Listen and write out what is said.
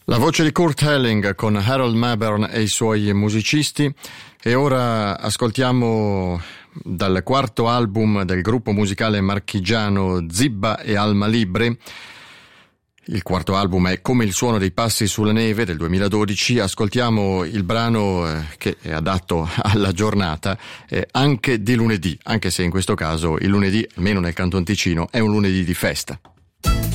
La voce di Kurt Elling con Harold Mabern e i suoi musicisti. E ora ascoltiamo dal quarto album del gruppo musicale marchigiano Zibba e Alma Libre. Il quarto album è Come il suono dei passi sulla neve del 2012. Ascoltiamo il brano che è adatto alla giornata anche di lunedì, anche se in questo caso il lunedì, almeno nel Canton Ticino, è un lunedì di festa.